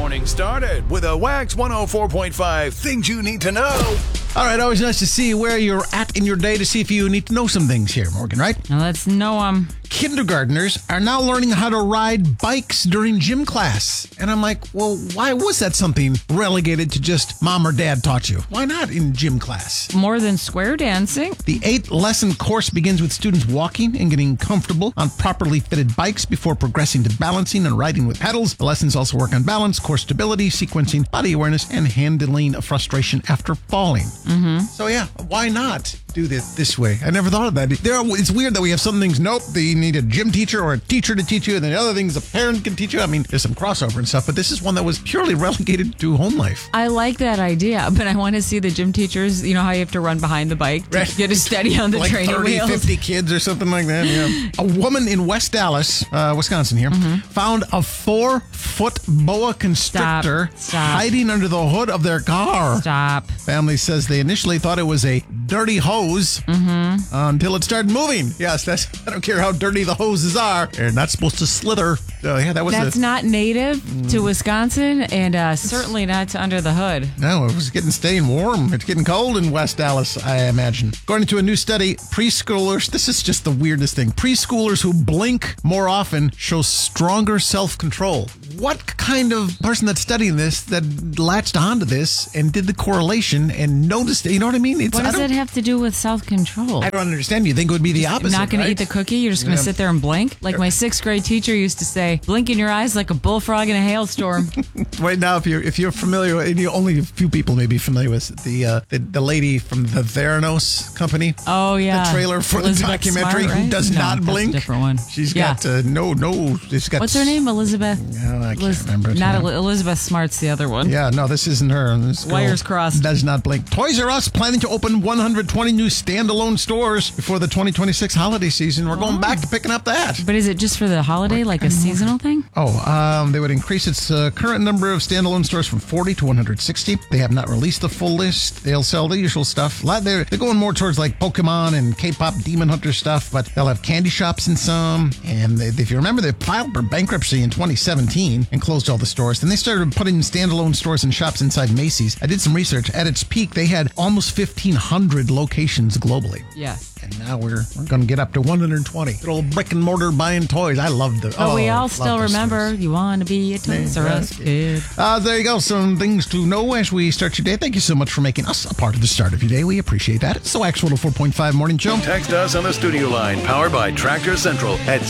morning started with a Wax 104.5 Things You Need to Know. All right, always nice to see where you're at in your day to see if you need to know some things here, Morgan, right? Now let's know them. Kindergartners are now learning how to ride bikes during gym class. And I'm like, well, why was that something relegated to just mom or dad taught you? Why not in gym class? More than square dancing. The 8-lesson course begins with students walking and getting comfortable on properly fitted bikes before progressing to balancing and riding with pedals. The lessons also work on balance, core stability, sequencing, body awareness, and handling of frustration after falling. So yeah, why not do this way? I never thought of that. It's weird that we have some things, nope, you need a gym teacher or a teacher to teach you, and then the other things a parent can teach you. I mean, there's some crossover and stuff, but this is one that was purely relegated to home life. I like that idea, but I want to see the gym teachers, you know how you have to run behind the bike to get it steady on the like training 30, wheels? 50 kids or something like that, yeah. A woman in West Dallas, Wisconsin here, found a 4-foot boa constrictor hiding under the hood of their car. Stop. Family says they initially thought it was a dirty hose until it started moving. Yes, I don't care how dirty the hoses are. They're not supposed to slither. So, yeah, That's not native to Wisconsin and certainly not to under the hood. No, it was staying warm. It's getting cold in West Dallas, I imagine. According to a new study, preschoolers, this is just the weirdest thing. Preschoolers who blink more often show stronger self-control. What kind of person that's studying this that latched onto this and did the correlation and noticed it? You know what I mean? What does it have to do with self-control? I don't understand. You think it would be the opposite, Not going right? to eat the cookie? You're just going to sit there and blink? Like my 6th grade teacher used to say, blink in your eyes like a bullfrog in a hailstorm. Right now, if you're familiar with, and only a few people may be familiar with the lady from the Theranos company. Oh, yeah. The trailer for Elizabeth the documentary Smart, right? who does not blink. That's a different one. She's got she's got. What's her name? Elizabeth? I can't remember. Elizabeth Smart's the other one. Yeah, no, this isn't her. This girl Wires crossed. Does not blink. Toys R Us planning to open 120 new standalone stores before the 2026 holiday season. We're going back to picking up that. But is it just for the holiday, like a seasonal thing? They would increase its current number of standalone stores from 40 to 160. They have not released the full list. They'll sell the usual stuff. They're going more towards like Pokemon and K-pop Demon Hunter stuff, but they'll have candy shops in some. And if you remember, they filed for bankruptcy in 2017 and closed all the stores. Then they started putting standalone stores and shops inside Macy's. I did some research. At its peak, they had almost 1,500 locations globally. Yes. And now we're going to get up to 120. Good old brick and mortar buying toys. I love the. But we all still remember you want to be a Toys R Us kid. There you go. Some things to know as we start your day. Thank you so much for making us a part of the start of your day. We appreciate that. It's the Wax 104.5 Morning Show. Text us on the studio line, powered by Tractor Central at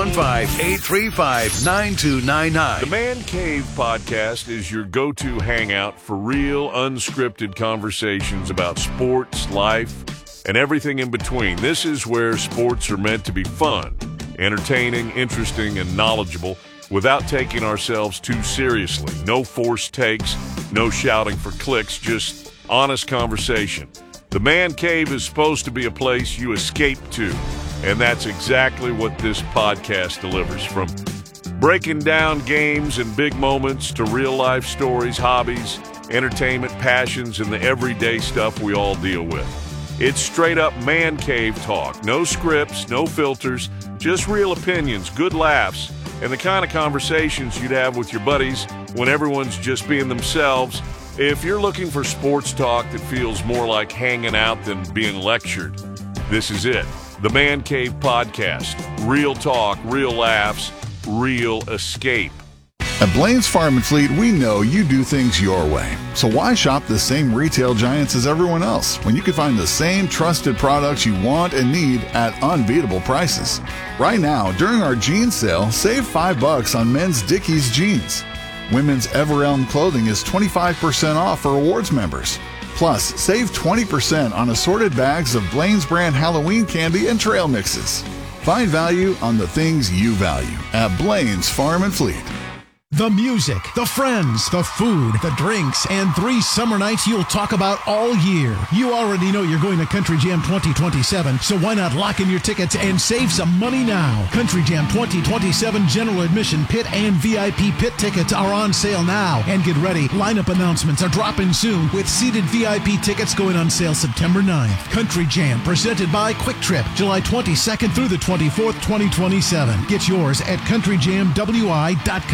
715-835-9299. The Man Cave Podcast is your go-to hangout for real, unscripted conversations about sports, life, and everything in between. This is where sports are meant to be fun, entertaining, interesting, and knowledgeable without taking ourselves too seriously. No forced takes, no shouting for clicks, just honest conversation. The Man Cave is supposed to be a place you escape to, and that's exactly what this podcast delivers. From breaking down games and big moments to real-life stories, hobbies, entertainment, passions, and the everyday stuff we all deal with. It's straight-up Man Cave talk. No scripts, no filters, just real opinions, good laughs, and the kind of conversations you'd have with your buddies when everyone's just being themselves. If you're looking for sports talk that feels more like hanging out than being lectured, this is it. The Man Cave Podcast. Real talk, real laughs, real escape. At Blaine's Farm and Fleet, we know you do things your way. So why shop the same retail giants as everyone else when you can find the same trusted products you want and need at unbeatable prices? Right now, during our jeans sale, save $5 on men's Dickies jeans. Women's Everelm clothing is 25% off for rewards members. Plus, save 20% on assorted bags of Blaine's brand Halloween candy and trail mixes. Find value on the things you value at Blaine's Farm and Fleet. The music, the friends, the food, the drinks, and 3 summer nights you'll talk about all year. You already know you're going to Country Jam 2027, so why not lock in your tickets and save some money now? Country Jam 2027 general admission pit and VIP pit tickets are on sale now. And get ready, lineup announcements are dropping soon with seated VIP tickets going on sale September 9th. Country Jam presented by Quick Trip, July 22nd through the 24th, 2027. Get yours at countryjamwi.com.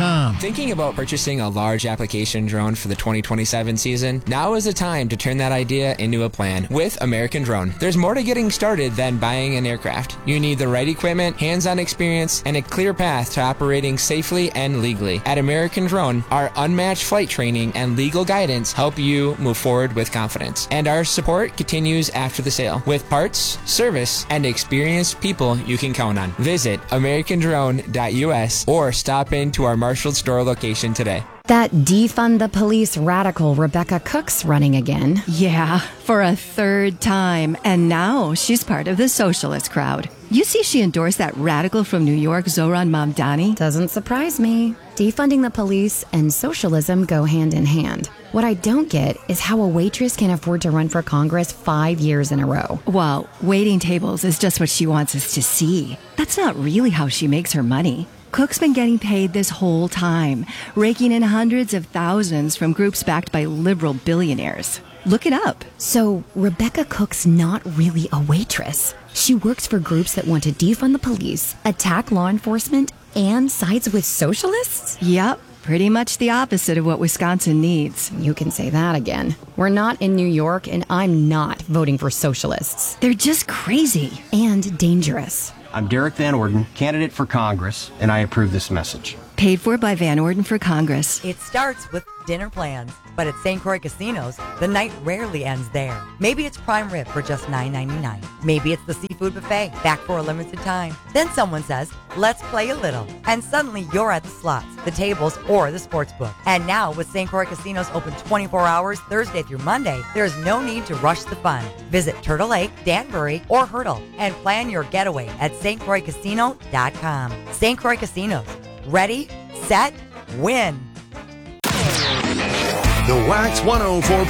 thinking about purchasing a large application drone for the 2027 season? Now is the time to turn that idea into a plan with American Drone. There's more to getting started than buying an aircraft. You need the right equipment, hands-on experience, and a clear path to operating safely and legally. At American Drone, our unmatched flight training and legal guidance help you move forward with confidence. And our support continues after the sale with parts, service, and experienced people you can count on. Visit americandrone.us or stop into our Marshall store location today. That defund the police radical Rebecca Cook's running again. Yeah, for a third time. And now she's part of the socialist crowd. You see she endorsed that radical from New York, Zoran Mamdani? Doesn't surprise me. Defunding the police and socialism go hand in hand. What I don't get is how a waitress can afford to run for Congress 5 years in a row. Well, waiting tables is just what she wants us to see. That's not really how she makes her money. Cook's been getting paid this whole time, raking in hundreds of thousands from groups backed by liberal billionaires. Look it up. So Rebecca Cook's not really a waitress. She works for groups that want to defund the police, attack law enforcement, and sides with socialists? Yep. Pretty much the opposite of what Wisconsin needs. You can say that again. We're not in New York, and I'm not voting for socialists. They're just crazy. And dangerous. I'm Derek Van Orden, candidate for Congress, and I approve this message. Paid for by Van Orden for Congress. It starts with dinner plans, but at St. Croix Casinos, the night rarely ends there. Maybe it's prime rib for just $9.99. Maybe it's the seafood buffet, back for a limited time. Then someone says, let's play a little. And suddenly you're at the slots, the tables, or the sports book. And now with St. Croix Casinos open 24 hours, Thursday through Monday, there's no need to rush the fun. Visit Turtle Lake, Danbury, or Hurdle and plan your getaway at stcroixcasino.com. St. Croix Casinos. Ready, set, win. The Wax 104.